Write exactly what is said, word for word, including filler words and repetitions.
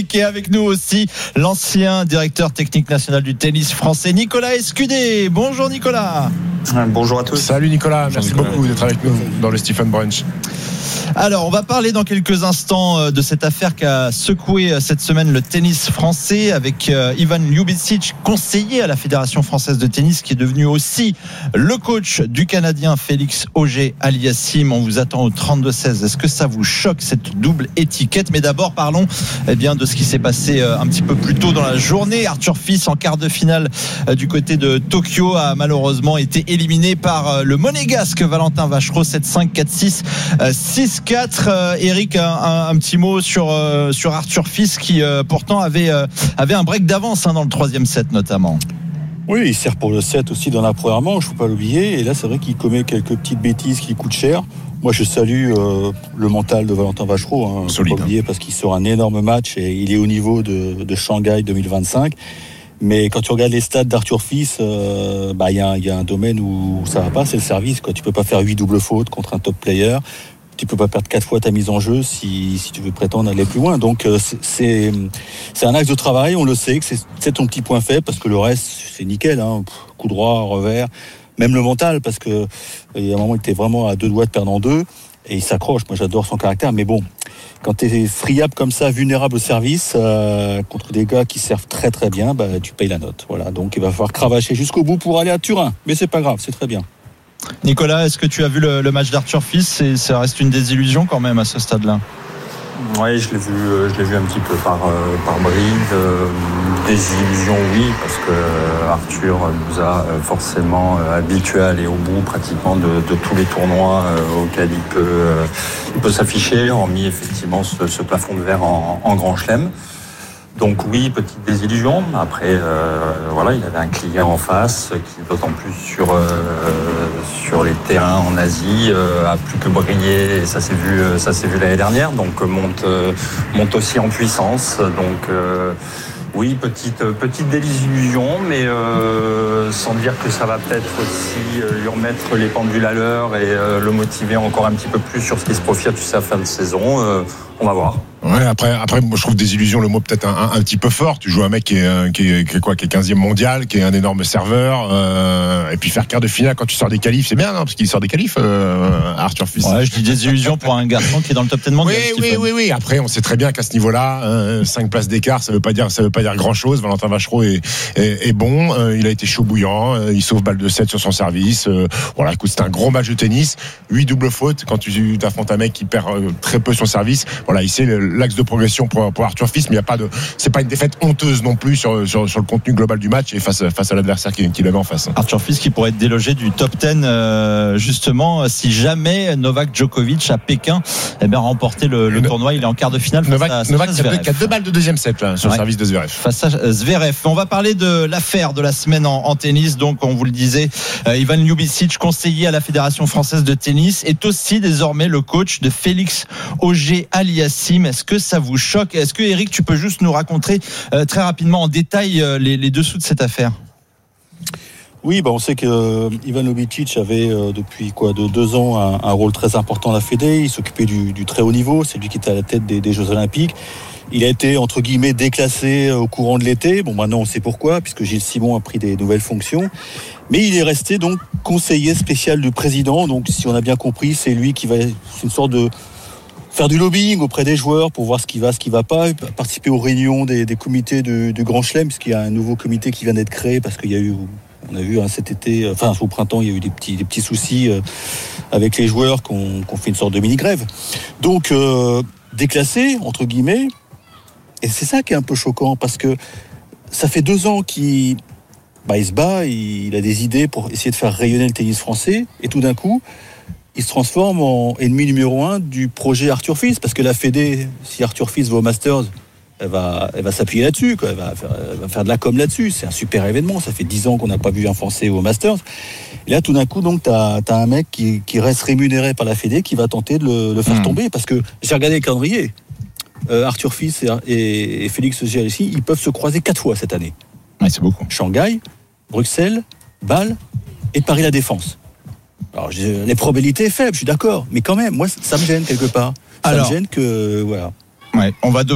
Et avec nous aussi l'ancien directeur technique national du tennis français, Nicolas Escudé. Bonjour Nicolas. Bonjour à tous. Salut Nicolas, Bonjour merci Nicolas. beaucoup d'être avec nous dans le Stephen Brunch. Alors, on va parler dans quelques instants de cette affaire qui a secoué cette semaine le tennis français avec Ivan Ljubičić, conseiller à la Fédération française de tennis, qui est devenu aussi le coach du Canadien Félix Auger-Aliassime. On vous attend au trente-deux seize. Est-ce que ça vous choque, cette double étiquette ? Mais d'abord, parlons eh bien, de ce qui s'est passé un petit peu plus tôt dans la journée. Arthur Fils, en quart de finale du côté de Tokyo, a malheureusement été éliminé par le monégasque Valentin Vachereau, sept cinq, quatre six, six quatre. Euh, Eric, un, un, un petit mot sur, euh, sur Arthur Fils qui euh, pourtant avait, euh, avait un break d'avance hein, dans le troisième set notamment. Oui, il sert pour le set aussi dans la première manche, il ne faut pas l'oublier. Et là, c'est vrai qu'il commet quelques petites bêtises qui coûtent cher. Moi, je salue euh, le mental de Valentin Vachereau. Hein, il ne faut pas oublier parce qu'il sort un énorme match et il est au niveau de, de Shanghai deux mille vingt-cinq. Mais quand tu regardes les stats d'Arthur Fils, euh, bah, y a, y a un domaine où ça ne va pas, c'est le service. Quoi. Tu ne peux pas faire huit doubles fautes contre un top player. Tu peux pas perdre quatre fois ta mise en jeu si, si tu veux prétendre aller plus loin. Donc c'est, c'est, c'est un axe de travail, on le sait que c'est, c'est ton petit point faible parce que le reste c'est nickel, hein. Coup droit, revers, même le mental parce que il y a un moment il était vraiment à deux doigts de perdre en deux et il s'accroche. Moi j'adore son caractère, mais bon, quand tu es friable comme ça, vulnérable au service euh, contre des gars qui servent très très bien, bah, tu payes la note. Voilà, donc il va falloir cravacher jusqu'au bout pour aller à Turin, mais c'est pas grave, c'est très bien. Nicolas, est-ce que tu as vu le, le match d'Arthur Fils et ça reste une désillusion quand même à ce stade-là? Oui, je l'ai vu, je l'ai vu un petit peu par, par bride. Euh, désillusion, oui, parce que Arthur nous a forcément habitués à aller au bout pratiquement de, de tous les tournois auxquels il peut, il peut s'afficher, hormis effectivement ce, ce plafond de verre en, en grand chelem. Donc oui, petite désillusion. Après, euh, voilà, il avait un client en face qui, d'autant plus sur euh, sur les terrains en Asie, euh, a plus que brillé. Et ça s'est vu, ça s'est vu l'année dernière. Donc monte euh, monte aussi en puissance. Donc euh, oui, petite petite désillusion, mais euh, sans dire que ça va peut-être aussi lui remettre les pendules à l'heure et euh, le motiver encore un petit peu plus sur ce qui se profile, tu sais, à fin de saison. Euh, on va voir. Ouais, après, après, moi, je trouve désillusion le mot peut-être un, un, un petit peu fort. Tu joues un mec qui est, qui est, qui est quoi, qui est quinzième mondial, qui est un énorme serveur, euh, et puis faire quart de finale quand tu sors des qualifs, c'est bien, non, parce qu'il sort des qualifs, euh, Arthur Fils. Ouais, je dis désillusion pour un garçon qui est dans le top dix mondial. Oui, oui, oui, oui. Après, on sait très bien qu'à ce niveau-là, euh, cinq places d'écart, ça veut pas dire, ça veut pas dire grand chose. Valentin Vachereau est, est, est bon. Euh, il a été chaud bouillant. Euh, il sauve balle de sept sur son service. Euh, voilà, écoute, c'est un gros match de tennis. huit doubles fautes quand tu affrontes un mec qui perd euh, très peu son service. Voilà, il sait l'axe de progression pour, pour Arthur Fils, mais il y a pas de, c'est pas une défaite honteuse non plus sur, sur, sur le contenu global du match et face, face à l'adversaire qu'il, qu'il avait en face. Arthur Fils qui pourrait être délogé du top dix, euh, justement, si jamais Novak Djokovic à Pékin, eh bien, remporté le, le tournoi. Il est en quart de finale. Novak, face à, Novak face qui, a deux, qui a deux balles de deuxième set, là, sur ouais. le service de Zverev. Face à Zverev. On va parler de l'affaire de la semaine en, en tennis. Donc, on vous le disait, euh, Ivan Ljubičić, conseiller à la Fédération française de tennis, est aussi désormais le coach de Félix Auger-Aliassime. Est-ce que ça vous choque? Est-ce que, Eric, tu peux juste nous raconter euh, très rapidement en détail euh, les, les dessous de cette affaire? Oui, bah on sait que euh, Ivan Ljubičić avait euh, depuis quoi de deux ans un, un rôle très important à la Fédé. Il s'occupait du, du très haut niveau. C'est lui qui était à la tête des, des Jeux Olympiques. Il a été entre guillemets déclassé au courant de l'été. Bon, maintenant on sait pourquoi, puisque Gilles Simon a pris des nouvelles fonctions. Mais il est resté donc conseiller spécial du président. Donc, si on a bien compris, c'est lui qui va, c'est une sorte de faire du lobbying auprès des joueurs pour voir ce qui va, ce qui va pas, participer aux réunions des, des comités du, du Grand Chelem, puisqu'il y a un nouveau comité qui vient d'être créé, parce qu'il y a eu, on a vu hein, cet été, enfin au printemps, il y a eu des petits, des petits soucis euh, avec les joueurs qu'on, qu'on fait une sorte de mini-grève. Donc, euh, déclassé, entre guillemets, et c'est ça qui est un peu choquant, parce que ça fait deux ans qu'il bah, il se bat, il, il a des idées pour essayer de faire rayonner le tennis français, et tout d'un coup, il se transforme en ennemi numéro un du projet Arthur Fils, parce que la Fédé, si Arthur Fils va au Masters, elle va, elle va s'appuyer là-dessus, quoi. Elle, va faire, elle va faire de la com là-dessus. C'est un super événement. Ça fait dix ans qu'on n'a pas vu un Français au Masters. Et là, tout d'un coup, donc, t'as, t'as un mec qui, qui reste rémunéré par la Fédé, qui va tenter de le, le faire mmh. tomber, parce que j'ai regardé le calendrier. Euh, Arthur Fils et, et, et Félix Auger-Aliassime, ils peuvent se croiser quatre fois cette année. Ouais, c'est beaucoup. Shanghai, Bruxelles, Bâle et Paris La Défense. Alors, j'ai, les probabilités sont faibles, je suis d'accord, mais quand même, moi, ça me gêne quelque part. Ça Alors, me gêne que, voilà. Ouais, on va